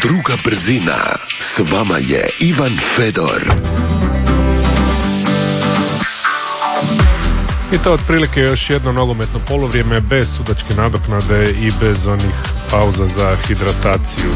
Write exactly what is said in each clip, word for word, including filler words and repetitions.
druga brzina. S vama je Ivan Fedor. I to otprilike još jedno nogometno poluvrijeme bez sudačke nadoknade i bez onih pauza za hidrataciju.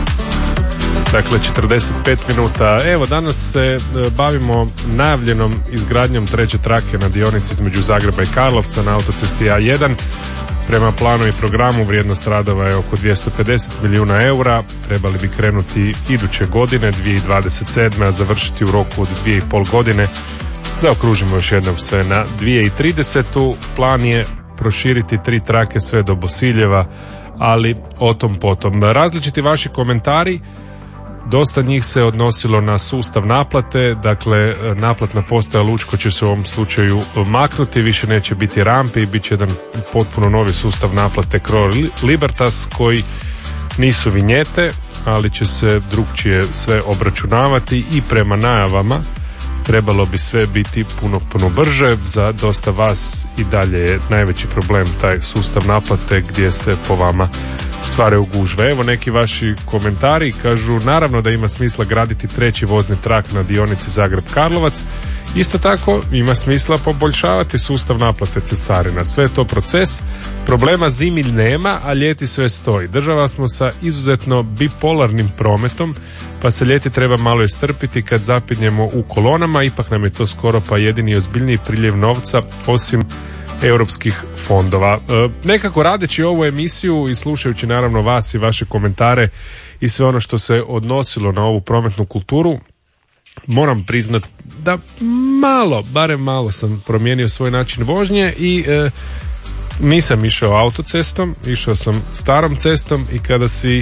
Dakle, četrdeset pet minuta. Evo, danas se bavimo najavljenom izgradnjom treće trake na dionici između Zagreba i Karlovca na autocesti A jedan. Prema planu i programu vrijednost radova je oko dvjesto pedeset milijuna eura. Trebali bi krenuti iduće godine, dvije tisuće dvadeset sedme, a završiti u roku od dvije i pol godine. Zaokružimo još jednom sve na dvije tisuće tridesetu. Plan je proširiti tri trake sve do Bosiljeva, ali o tom potom. Različiti vaši komentari, dosta njih se odnosilo na sustav naplate, dakle naplatna postaja Lučko će se u ovom slučaju maknuti, više neće biti rampi, bit će jedan potpuno novi sustav naplate Cro Libertas koji nisu vinjete, ali će se drugčije sve obračunavati i prema najavama trebalo bi sve biti puno, puno brže. Za dosta vas i dalje je najveći problem taj sustav naplate gdje se po vama stvaraju gužve. Evo neki vaši komentari, kažu naravno da ima smisla graditi treći vozni trak na dionici Zagreb-Karlovac. Isto tako ima smisla poboljšavati sustav naplate cesarina. Sve je to proces, problema zimi nema, a ljeti sve stoji. Država smo sa izuzetno bipolarnim prometom, pa se ljeti treba malo istrpiti kad zapinjemo u kolonama, ipak nam je to skoro pa jedini ozbiljniji priljev novca osim europskih fondova. E, nekako radeći ovu emisiju i slušajući naravno vas i vaše komentare i sve ono što se odnosilo na ovu prometnu kulturu, moram priznat da malo, barem malo sam promijenio svoj način vožnje i e, nisam išao autocestom, išao sam starom cestom i kada si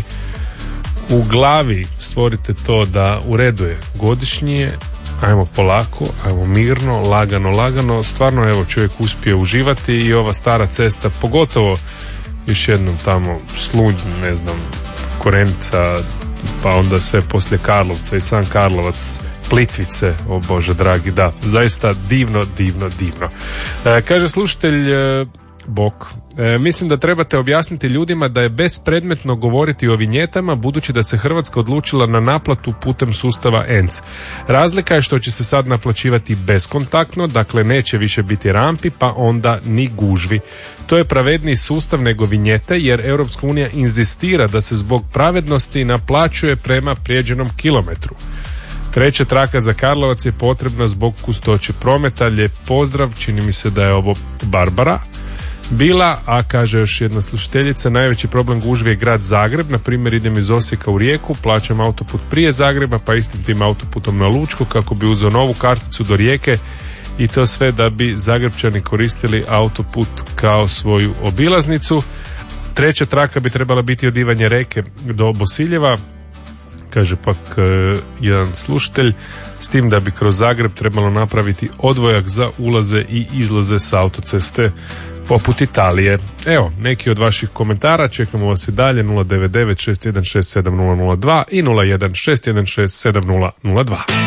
u glavi stvorite to da u redu je godišnje, ajmo polako, ajmo mirno, lagano, lagano, stvarno evo čovjek uspije uživati i ova stara cesta, pogotovo još jednom tamo Slunj, ne znam, Korenica, pa onda sve poslije Karlovca i sam Karlovac, Plitvice, o Bože dragi, da, zaista divno, divno, divno. E, kaže slušatelj e, Bok, e, mislim da trebate objasniti ljudima da je bespredmetno govoriti o vinjetama budući da se Hrvatska odlučila na naplatu putem sustava E N C. Razlika je što će se sad naplaćivati beskontaktno, dakle neće više biti rampi, pa onda ni gužvi. To je pravedniji sustav nego vinjete jer Europska unija inzistira da se zbog pravednosti naplaćuje prema prijeđenom kilometru. Treća traka za Karlovac je potrebna zbog gustoće prometa. Lijep pozdrav, čini mi se da je ovo Barbara bila, a kaže još jedna slušateljica, najveći problem gužvi je grad Zagreb, na primjer idem iz Osijeka u Rijeku, plaćam autoput prije Zagreba, pa istim tim autoputom na Lučko kako bi uzeo novu karticu do Rijeke i to sve da bi Zagrepčani koristili autoput kao svoju obilaznicu. Treća traka bi trebala biti od Ivanje Reke do Bosiljeva, kaže pak uh, jedan slušatelj, s tim da bi kroz Zagreb trebalo napraviti odvojak za ulaze i izlaze s autoceste poput Italije. Evo, neki od vaših komentara, čekamo vas i dalje, nula devet devet šest jedan šest sedam nula nula dva i nula jedan šest jedan šest sedam nula nula dva.